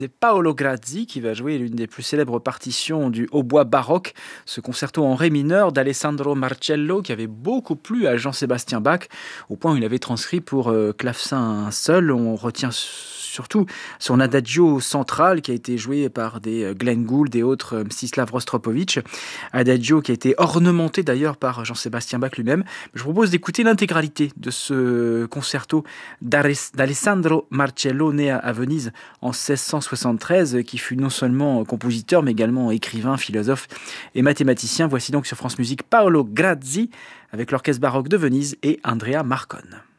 C'est Paolo Grazzi qui va jouer l'une des plus célèbres partitions du hautbois baroque, ce concerto en ré mineur d'Alessandro Marcello qui avait beaucoup plu à Jean-Sébastien Bach, au point où il avait transcrit pour clavecin seul. On retient surtout son adagio central qui a été joué par des Glenn Gould et autres Mstislav Rostropovitch, adagio qui a été ornementé d'ailleurs par Jean-Sébastien Bach lui-même. Je vous propose d'écouter l'intégralité de ce concerto d'Alessandro Marcello, né à Venise en 1673, qui fut non seulement compositeur mais également écrivain, philosophe et mathématicien. Voici donc sur France Musique Paolo Grazzi avec l'Orchestre baroque de Venise et Andrea Marcon.